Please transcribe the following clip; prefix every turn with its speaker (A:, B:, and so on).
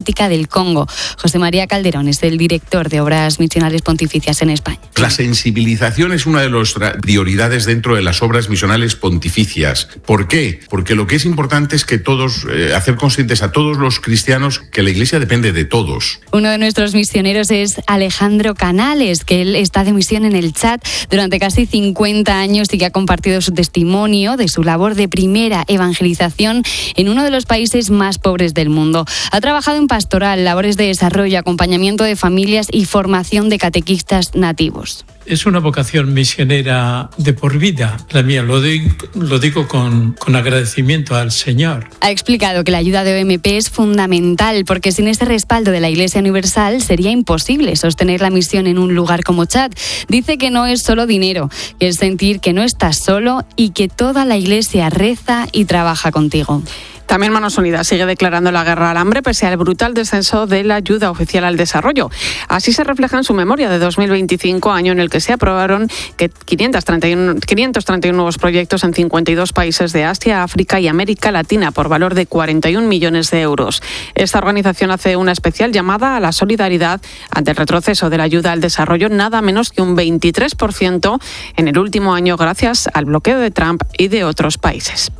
A: Democrática del Congo. José María Calderón es el director de Obras Misionales Pontificias en España.
B: La sensibilización es una de las prioridades dentro de las obras misionales pontificias. ¿Por qué? Porque lo que es importante es que todos, hacer conscientes a todos los cristianos que la Iglesia depende de todos.
A: Uno de nuestros misioneros es Alejandro Canales, que él está de misión en el Chad durante casi 50 años y que ha compartido su testimonio de su labor de primera evangelización en uno de los países más pobres del mundo. Ha trabajado en pastoral, labores de desarrollo, acompañamiento de familias y formación de catequistas nativos.
C: Es una vocación misionera de por vida, la mía. Lo digo con agradecimiento al Señor.
A: Ha explicado que la ayuda de OMP es fundamental porque sin ese respaldo de la Iglesia Universal sería imposible sostener la misión en un lugar como Chad. Dice que no es solo dinero, que es sentir que no estás solo y que toda la Iglesia reza y trabaja contigo.
D: También Manos Unidas sigue declarando la guerra al hambre pese al brutal descenso de la ayuda oficial al desarrollo. Así se refleja en su memoria de 2025, año en el que se aprobaron 531 nuevos proyectos en 52 países de Asia, África y América Latina por valor de 41 millones de euros. Esta organización hace una especial llamada a la solidaridad ante el retroceso de la ayuda al desarrollo, nada menos que un 23% en el último año gracias al bloqueo de Trump y de otros países.